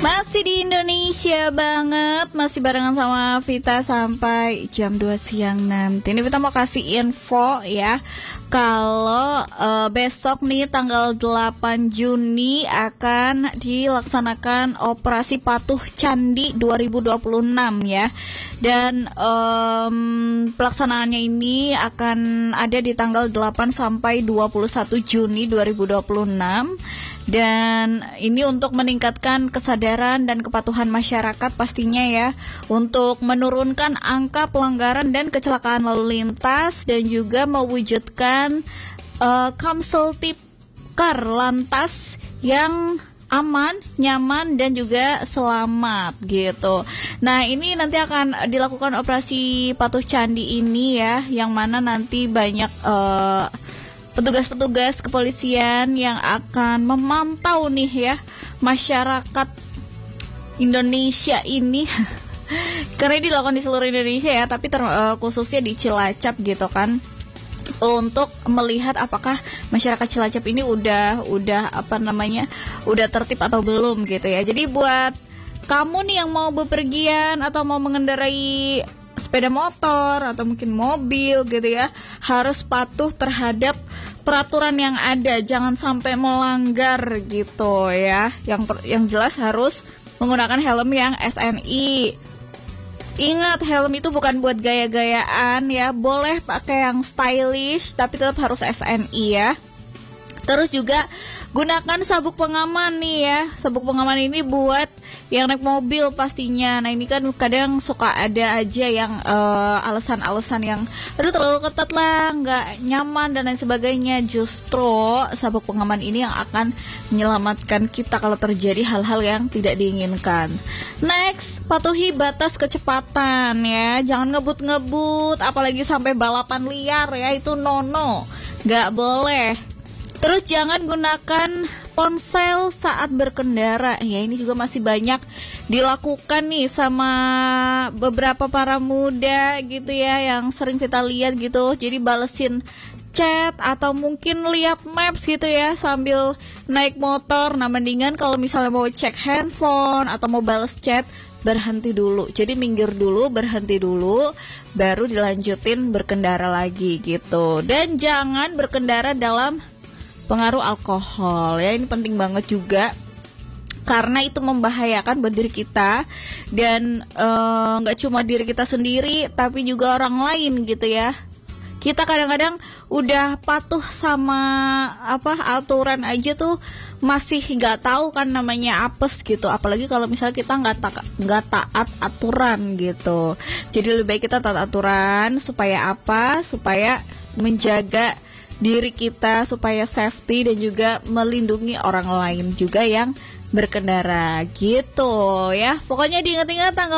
Masih di Indonesia banget, masih barengan sama Vita sampai jam 2 siang nanti. Ini Vita mau kasih info ya, kalau besok nih tanggal 8 Juni akan dilaksanakan operasi patuh Candi 2026 ya. Dan pelaksanaannya ini akan ada di tanggal 8 sampai 21 Juni 2026. Dan ini untuk meningkatkan kesadaran dan kepatuhan masyarakat pastinya ya, untuk menurunkan angka pelanggaran dan kecelakaan lalu lintas, dan juga mewujudkan Kamseltip Kar Lantas yang aman, nyaman, dan juga selamat gitu. Nah, ini nanti akan dilakukan operasi patuh candi ini ya, yang mana nanti banyak petugas-petugas kepolisian yang akan memantau nih ya masyarakat Indonesia ini karena ini dilakukan di seluruh Indonesia ya, tapi khususnya di Cilacap gitu kan, untuk melihat apakah masyarakat Cilacap ini udah tertib atau belum gitu ya. Jadi buat kamu nih yang mau bepergian atau mau mengendarai sepeda motor atau mungkin mobil gitu ya, harus patuh terhadap peraturan yang ada, jangan sampai melanggar gitu ya. Yang jelas harus menggunakan helm yang SNI. Ingat, helm itu bukan buat gaya-gayaan ya, boleh pakai yang stylish tapi tetap harus SNI ya. Terus juga gunakan sabuk pengaman nih ya. Sabuk pengaman ini buat yang naik mobil pastinya. Nah, ini kan kadang suka ada aja yang alasan-alasan yang terlalu ketat lah, nggak nyaman dan lain sebagainya. Justru sabuk pengaman ini yang akan menyelamatkan kita kalau terjadi hal-hal yang tidak diinginkan. Next, patuhi batas kecepatan ya. Jangan ngebut-ngebut, apalagi sampai balapan liar ya, itu no-no, nggak boleh. Terus jangan gunakan ponsel saat berkendara. Ya, ini juga masih banyak dilakukan nih sama beberapa para muda gitu ya, yang sering kita lihat gitu. Jadi balesin chat atau mungkin lihat maps gitu ya sambil naik motor. Nah, mendingan kalau misalnya mau cek handphone atau mau bales chat, berhenti dulu. Jadi minggir dulu, berhenti dulu, baru dilanjutin berkendara lagi gitu. Dan jangan berkendara dalam pengaruh alkohol ya, ini penting banget juga karena itu membahayakan buat diri kita, dan nggak cuma diri kita sendiri tapi juga orang lain gitu ya. Kita kadang-kadang udah patuh sama aturan aja tuh masih nggak tahu kan namanya apes gitu, apalagi kalau misalnya kita nggak taat aturan gitu. Jadi lebih baik kita taat aturan supaya supaya menjaga diri kita, supaya safety dan juga melindungi orang lain juga yang berkendara gitu ya. Pokoknya diingat-ingat tanggal